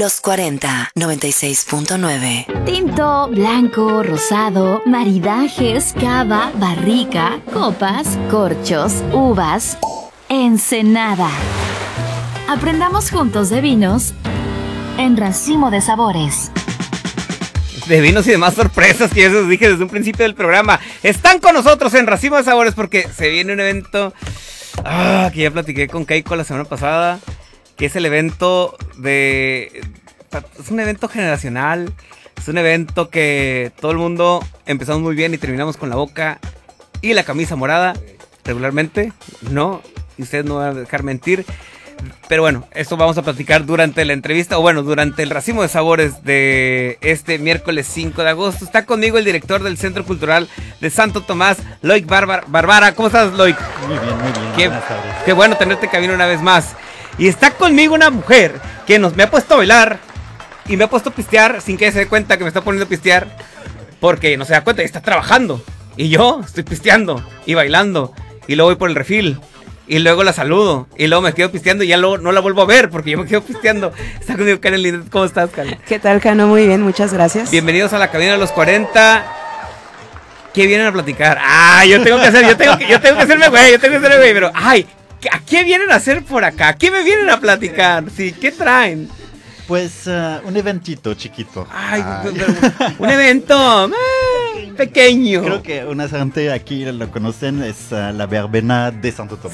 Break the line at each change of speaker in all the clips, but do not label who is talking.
Los 40, 96.9.
Tinto, blanco, rosado, maridajes, cava, barrica, copas, corchos, uvas, ensenada. Aprendamos juntos de vinos en Racimo de Sabores.
De vinos y demás sorpresas que ya les dije desde un principio del programa. Están con nosotros en Racimo de Sabores porque se viene un evento que ya platiqué con Keiko la semana pasada, que es el evento es un evento generacional, es un evento que todo el mundo empezamos muy bien y terminamos con la boca y la camisa morada regularmente, ¿no? Y ustedes no van a dejar mentir. Pero bueno, esto vamos a platicar durante la entrevista, o bueno, durante el Racimo de Sabores de este miércoles 5 de agosto. Está conmigo el director del Centro Cultural de Santo Tomás, Loic Barbara. ¿Cómo estás, Loic?
Muy bien, muy bien.
Qué bueno tenerte en cabina una vez más. Y está conmigo una mujer que me ha puesto a bailar y me ha puesto a pistear sin que se dé cuenta que me está poniendo a pistear, porque no se da cuenta y está trabajando. Y yo estoy pisteando y bailando y luego voy por el refil. Y luego la saludo, y luego me quedo pisteando y ya luego no la vuelvo a ver porque yo me quedo pisteando. Está conmigo Karen Lindet. ¿Cómo estás, Karen?
¿Qué tal, Cano? Muy bien, muchas gracias.
Bienvenidos a la cabina de los 40. ¿Qué vienen a platicar? Yo tengo que hacerme güey, pero ¿a qué vienen a hacer por acá? ¿Qué me vienen a platicar? Sí, ¿qué traen?
Pues un eventito chiquito.
Un evento pequeño.
Creo que una gente aquí lo conocen, es la verbena de Santo Tomás.
¡Sí!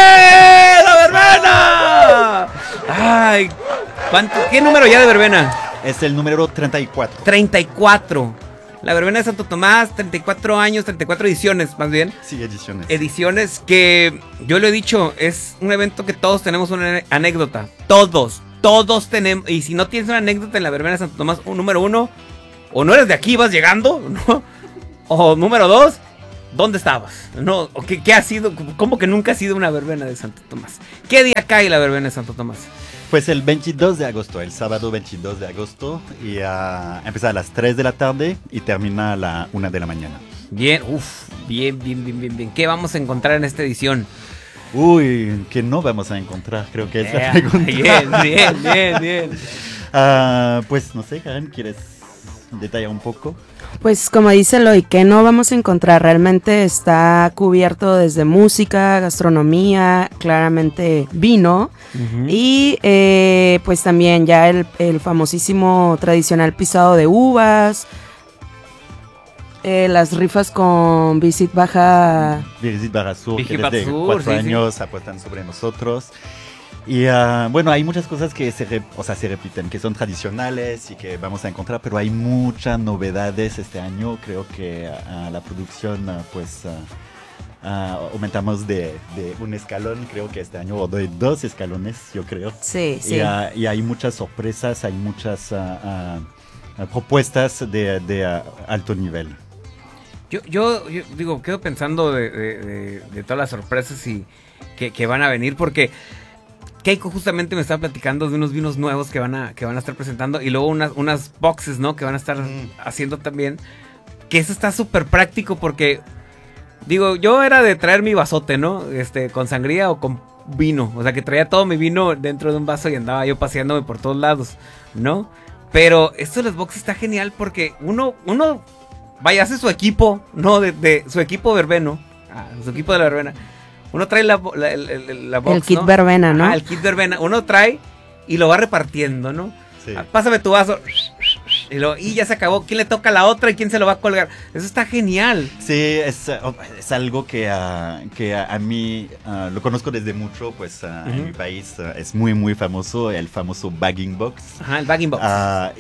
¡La verbena! ¿Qué número ya de verbena?
Es el número 34.
34. La verbena de Santo Tomás, 34 años, 34 ediciones, más bien.
Sí, ediciones.
Ediciones que, yo lo he dicho, es un evento que todos tenemos una anécdota. Todos tenemos. Y si no tienes una anécdota en la verbena de Santo Tomás, número uno, o no eres de aquí, vas llegando, ¿no? O número dos, ¿dónde estabas? ¿No? ¿O qué ha sido? ¿Cómo que nunca ha sido una verbena de Santo Tomás? ¿Qué día cae la verbena de Santo Tomás?
Pues el 22 de agosto, el sábado 22 de agosto, y empieza a las 3 de la tarde y termina a la 1 de la mañana.
Bien, bien. ¿Qué vamos a encontrar en esta edición?
Uy, que no vamos a encontrar, creo que es la pregunta.
Bien.
Pues no sé, Karen, ¿quieres detallar un poco?
Pues como dice Loic, que no vamos a encontrar, realmente está cubierto desde música, gastronomía, claramente vino, y pues también ya el famosísimo tradicional pisado de uvas, las rifas con Visit Baja
Sur, que desde 4 años apuestan sobre nosotros. Y bueno, hay muchas cosas que se repiten, que son tradicionales y que vamos a encontrar, pero hay muchas novedades este año. Creo que la producción aumentamos de un escalón, creo que este año, o de 2 escalones, yo creo.
Sí.
Y hay muchas sorpresas, hay muchas propuestas de alto nivel.
Yo digo, quedo pensando de todas las sorpresas y que van a venir, porque Keiko justamente me estaba platicando de unos vinos nuevos que van a estar presentando, y luego unas boxes, ¿no? Que van a estar haciendo también. Que eso está súper práctico porque, digo, yo era de traer mi vasote, ¿no? Con sangría o con vino. O sea, que traía todo mi vino dentro de un vaso y andaba yo paseándome por todos lados, ¿no? Pero esto de las boxes está genial porque uno hace su equipo, ¿no? De su equipo verbeno, su equipo de la verbena. Uno trae la box,
el kit,
¿no?
verbena, ¿no?
El kit verbena. Uno trae y lo va repartiendo, ¿no?
Sí.
Pásame tu vaso. Y ya se acabó. ¿Quién le toca a la otra y quién se lo va a colgar? Eso está genial.
Sí, es algo que a mí lo conozco desde mucho, pues en mi país es muy, muy famoso, el famoso bagging box.
El bagging box.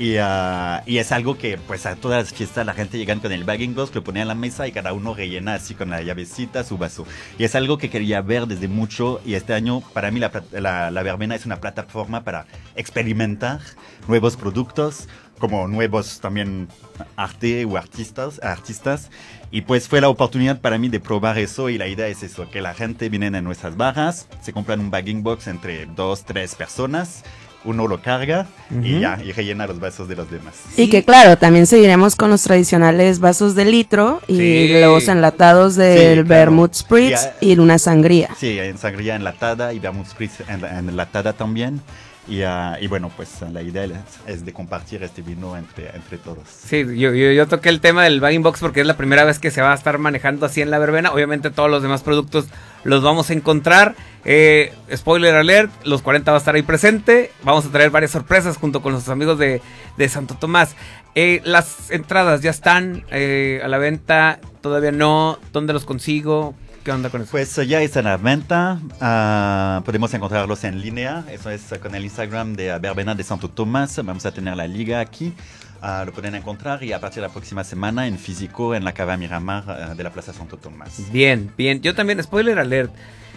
Y es algo que pues a todas las fiestas la gente llegan con el bagging box, lo ponía en la mesa y cada uno rellena así con la llavecita su vaso. Y es algo que quería ver desde mucho, y este año para mí la verbena es una plataforma para experimentar nuevos productos, como nuevos también arte o artistas, y pues fue la oportunidad para mí de probar eso, y la idea es eso, que la gente viene a nuestras barras, se compran un bagging box entre 2, 3 personas, uno lo carga y rellena los vasos de los demás.
Y que claro, también seguiremos con los tradicionales vasos de litro y los enlatados del Vermouth Spritz y una sangría.
Sí, en sangría enlatada y Vermouth Spritz enlatada también. Y bueno, pues la idea es de compartir este vino entre todos.
Sí, yo toqué el tema del Bag Box porque es la primera vez que se va a estar manejando así en la verbena. Obviamente todos los demás productos los vamos a encontrar. Spoiler alert, los 40 va a estar ahí presente. Vamos a traer varias sorpresas junto con los amigos de Santo Tomás. Las entradas ya están a la venta, todavía no. ¿Dónde los consigo? ¿Qué onda con eso?
Pues ya están a la venta, podemos encontrarlos en línea, eso es con el Instagram de Verbena de Santo Tomás, vamos a tener la liga aquí, lo pueden encontrar y a partir de la próxima semana en físico en la Cava Miramar de la Plaza Santo Tomás.
Bien, yo también, spoiler alert,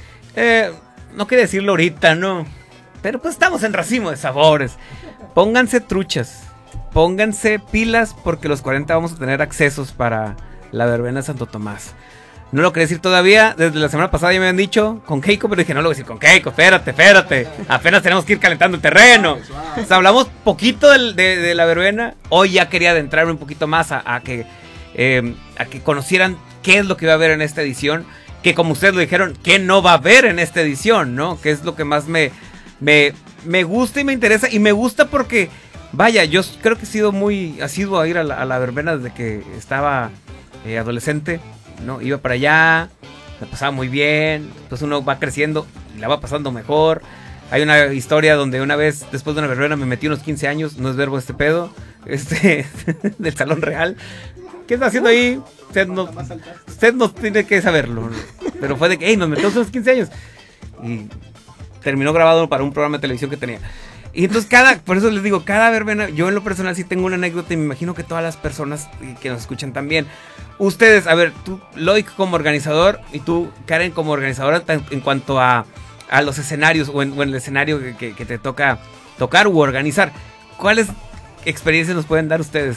no quería decirlo ahorita, ¿no? Pero pues estamos en Racimo de Sabores, pónganse truchas, pónganse pilas porque los 40 vamos a tener accesos para la Verbena de Santo Tomás. No lo quería decir todavía, desde la semana pasada ya me habían dicho con Keiko, pero dije, no lo voy a decir con Keiko, espérate, apenas tenemos que ir calentando el terreno. O sea, hablamos poquito de la verbena, hoy ya quería adentrarme un poquito más a que conocieran qué es lo que va a haber en esta edición, que como ustedes lo dijeron, qué no va a haber en esta edición, ¿no? Que es lo que más me gusta y me interesa, y me gusta porque, vaya, yo creo que he sido muy asiduo a ir a la verbena desde que estaba adolescente. No, iba para allá, la pasaba muy bien, pues uno va creciendo y la va pasando mejor. Hay una historia donde una vez, después de una verbena, me metí unos 15 años, no es verbo este pedo, del Salón Real. ¿Qué está haciendo ahí? Usted no tiene que saberlo, ¿no? Pero fue de que, nos metimos unos 15 años. Y terminó grabado para un programa de televisión que tenía. Y entonces por eso les digo, cada verbena, yo en lo personal sí tengo una anécdota y me imagino que todas las personas que nos escuchan también. Ustedes, a ver, tú, Loic como organizador y tú, Karen como organizadora, en cuanto a los escenarios o en el escenario que te toca tocar u organizar, ¿cuáles experiencias nos pueden dar ustedes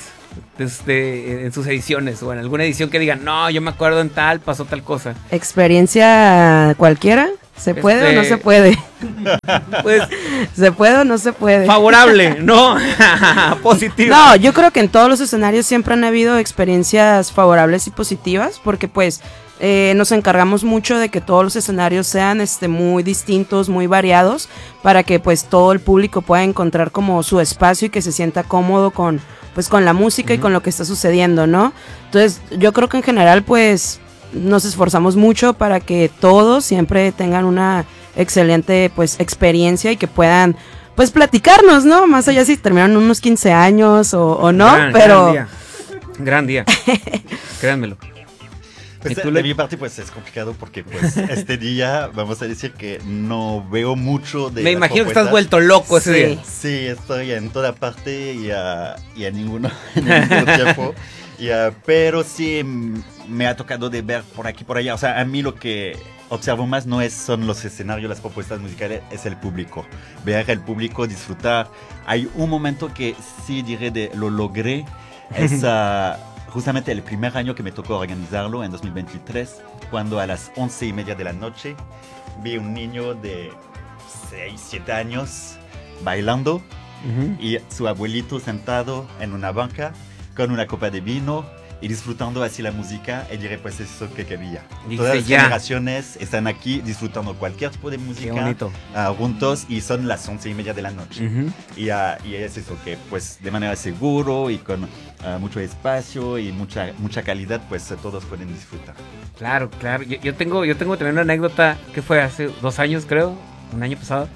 en sus ediciones o en alguna edición que digan, no, yo me acuerdo en tal, pasó tal cosa?
¿Experiencia cualquiera? ¿Se puede o no se puede?
Pues,
¿se puede o no se puede?
Favorable, ¿no? Positivo.
No, yo creo que en todos los escenarios siempre han habido experiencias favorables y positivas, porque pues nos encargamos mucho de que todos los escenarios sean muy distintos, muy variados, para que pues todo el público pueda encontrar como su espacio y que se sienta cómodo con la música y con lo que está sucediendo, ¿no? Entonces, yo creo que en general pues nos esforzamos mucho para que todos siempre tengan una excelente pues experiencia y que puedan pues platicarnos, ¿no? Más allá si terminaron unos 15 años o no, pero...
Gran día. Créanmelo.
Pues de mi parte pues es complicado porque pues este día vamos a decir que no veo mucho de...
Me imagino que estás vuelto loco ese día.
Sí, estoy en toda parte y a ninguno en el mismo tiempo. Pero sí me ha tocado de ver por aquí por allá. O sea, a mí lo que observo más no son los escenarios, las propuestas musicales, es el público. Ver el público, disfrutar. Hay un momento que sí diré lo logré. Es justamente el primer año que me tocó organizarlo, en 2023, cuando a las 11:30 de la noche vi un niño de 6, 7 años bailando y su abuelito sentado en una banca con una copa de vino y disfrutando así la música, y diré pues eso que quería. Todas las generaciones están aquí disfrutando cualquier tipo de música juntos, y son las 11:30 de la noche. Y es eso que pues de manera seguro y con mucho espacio y mucha calidad, pues todos pueden disfrutar. Claro.
Yo tengo también una anécdota que fue hace 2 años, creo, un año pasado,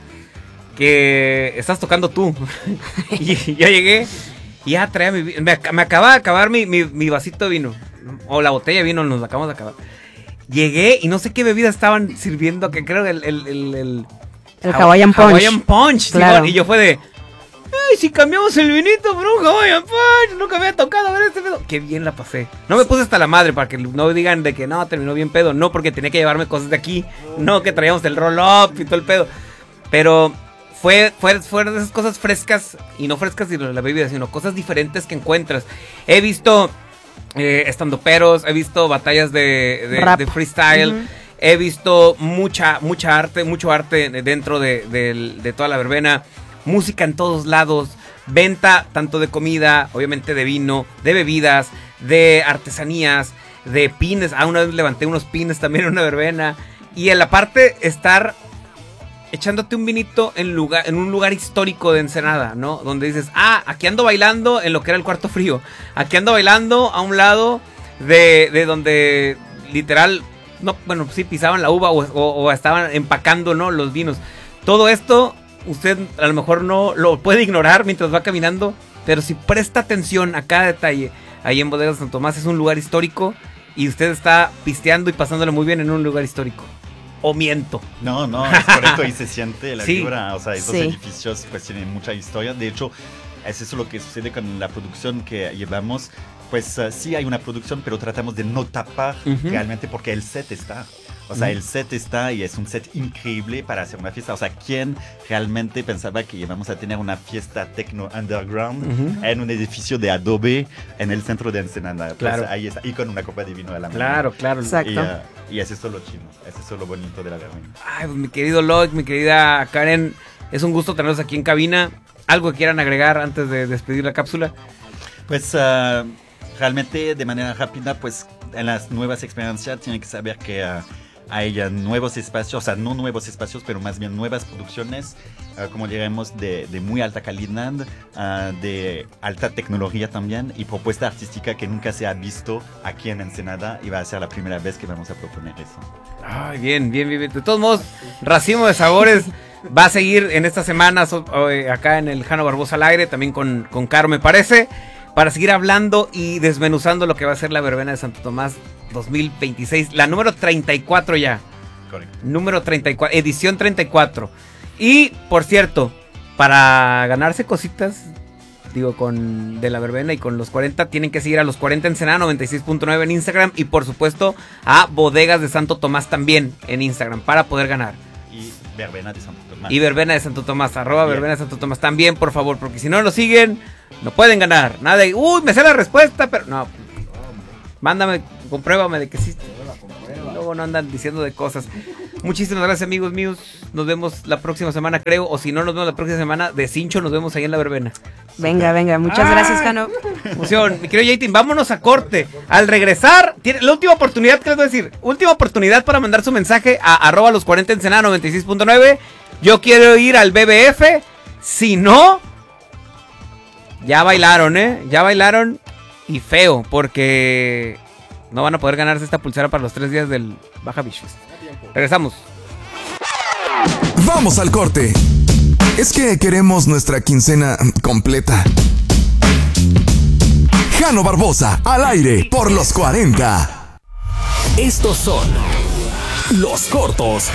que estás tocando tú. Y yo llegué y ya traía me acaba de acabar mi vasito de vino, o la botella de vino, nos la acabamos de acabar. Llegué y no sé qué bebida estaban sirviendo, que creo el
Hawaiian Punch.
Hawaiian Punch,
claro.
Y yo fue de, ay, si cambiamos el vinito por un Hawaiian Punch, nunca me había tocado ver este pedo. Qué bien la pasé. No me puse hasta la madre para que no digan de que no, terminó bien pedo. No, porque tenía que llevarme cosas de aquí. No, que traíamos el roll-up y todo el pedo. Pero fue de esas cosas frescas, y no frescas de la bebida, sino cosas diferentes que encuentras. He visto estandoperos, he visto batallas de freestyle, he visto mucho arte dentro de toda la verbena, música en todos lados, venta tanto de comida, obviamente de vino, de bebidas, de artesanías, de pines. Una vez levanté unos pines también en una verbena, y en la parte estar echándote un vinito en un lugar histórico de Ensenada, ¿no? Donde dices, aquí ando bailando en lo que era el Cuarto Frío. Aquí ando bailando a un lado de donde literal, no, bueno, sí pisaban la uva o estaban empacando, ¿no? Los vinos. Todo esto, usted a lo mejor no lo puede ignorar mientras va caminando, pero si presta atención a cada detalle, ahí en Bodegas San Tomás es un lugar histórico y usted está pisteando y pasándole muy bien en un lugar histórico. ¿O miento?
No, es correcto, y se siente la
Sí.
vibra, o sea, esos
Sí.
edificios pues tienen mucha historia. De hecho, es eso lo que sucede con la producción que llevamos. Pues sí hay una producción, pero tratamos de no tapar realmente porque el set está. O sea, el set está y es un set increíble para hacer una fiesta. O sea, ¿quién realmente pensaba que íbamos a tener una fiesta techno underground en un edificio de adobe en el centro de Ensenada?
Claro.
Pues ahí está, y con una copa de vino a la mano.
Claro.
Exacto.
Y es eso lo chino, es eso lo bonito de la verbena.
Ay, pues mi querido Lloyd, mi querida Karen, es un gusto tenerlos aquí en cabina. ¿Algo que quieran agregar antes de despedir la cápsula?
Pues realmente de manera rápida, pues en las nuevas experiencias tienen que saber que hay nuevos espacios, o sea, no nuevos espacios, pero más bien nuevas producciones, como diremos, de muy alta calidad, de alta tecnología también, y propuesta artística que nunca se ha visto aquí en Ensenada, y va a ser la primera vez que vamos a proponer eso.
Ay, bien. De todos modos, Racimo de Sabores va a seguir en estas semanas acá en el Jano Barbosa al aire, también con Caro, me parece, para seguir hablando y desmenuzando lo que va a ser la verbena de Santo Tomás 2026, la número 34 ya.
Correcto.
Número 34, edición 34. Y, por cierto, para ganarse cositas, digo, de la verbena y con los 40, tienen que seguir a los 40 Ensenada 96.9 en Instagram y, por supuesto, a Bodegas de Santo Tomás también en Instagram para poder ganar.
Y verbena de Santo Tomás.
Y verbena de Santo Tomás, @
Bien.
verbena de Santo Tomás también, por favor, porque si no lo siguen, no pueden ganar. Nada de, me sé la respuesta, pero no. Mándame, compruébame de que sí. Luego no andan diciendo de cosas. Muchísimas gracias, amigos míos. Nos vemos la próxima semana, creo. O si no nos vemos la próxima semana, de cincho nos vemos ahí en la verbena.
Venga, muchas gracias, Jano.
Emoción. Mi querido Yatin, vámonos a corte. Al regresar, tiene la última oportunidad, ¿qué les voy a decir? Última oportunidad para mandar su mensaje a @ los 40 Ensenada 96.9. Yo quiero ir al BBF. Si no, ya bailaron, Ya bailaron y feo, porque no van a poder ganarse esta pulsera para los 3 días del Baja Beach Fest. Regresamos.
Vamos al corte. Es que queremos nuestra quincena completa. Jano Barbosa, al aire por los 40.
Estos son los cortos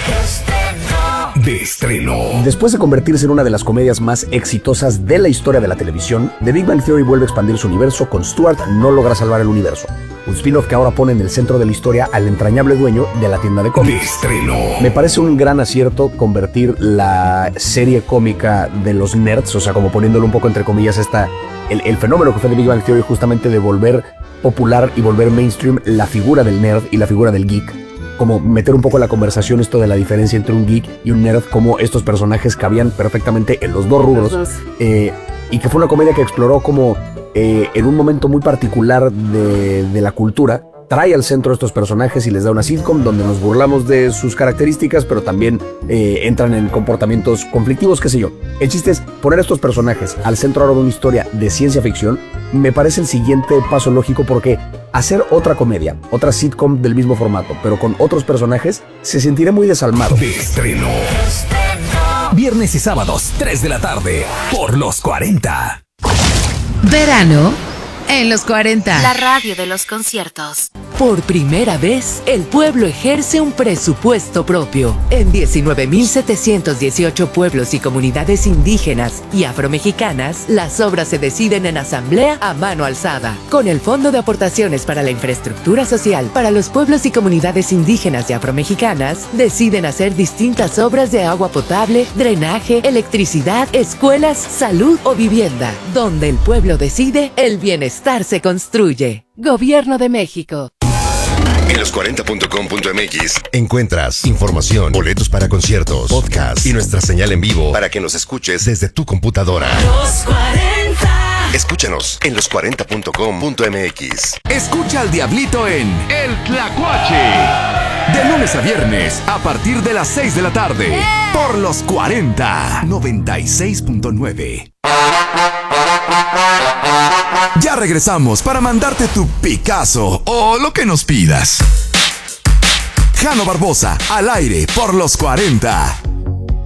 de estreno.
Después de convertirse en una de las comedias más exitosas de la historia de la televisión, The Big Bang Theory vuelve a expandir su universo con Stuart no logra salvar el universo. Un spin-off que ahora pone en el centro de la historia al entrañable dueño de la tienda de
De
cómics.
estreno.
Me parece un gran acierto convertir la serie cómica de los nerds, o sea, como poniéndolo un poco entre comillas, el fenómeno que fue The Big Bang Theory, justamente de volver popular y volver mainstream la figura del nerd y la figura del geek. Como meter un poco en la conversación esto de la diferencia entre un geek y un nerd, como estos personajes cabían perfectamente en los dos rubros. Y que fue una comedia que exploró como en un momento muy particular de la cultura, trae al centro a estos personajes y les da una sitcom donde nos burlamos de sus características, pero también entran en comportamientos conflictivos, qué sé yo. El chiste es poner a estos personajes al centro ahora de una historia de ciencia ficción. Me parece el siguiente paso lógico, porque hacer otra comedia, otra sitcom del mismo formato, pero con otros personajes, se sentirá muy desalmado.
De estreno. Viernes y sábados, 3 de la tarde, por los 40.
Verano en los 40.
La radio de los conciertos.
Por primera vez, el pueblo ejerce un presupuesto propio. En 19.718 pueblos y comunidades indígenas y afromexicanas, las obras se deciden en asamblea a mano alzada. Con el Fondo de Aportaciones para la Infraestructura Social para los pueblos y comunidades indígenas y afromexicanas, deciden hacer distintas obras de agua potable, drenaje, electricidad, escuelas, salud o vivienda. Donde el pueblo decide, el bienestar se construye. Gobierno de México.
En los40.com.mx encuentras información, boletos para conciertos, podcast y nuestra señal en vivo para que nos escuches desde tu computadora.
Los 40.
Escúchanos en los40.com.mx.
Escucha al Diablito en El Tlacuache. De lunes a viernes, a partir de las 6 de la tarde. Por los 40. 96.9. Ya regresamos para mandarte tu Picasso o lo que nos pidas. Jano Barbosa, al aire por los 40.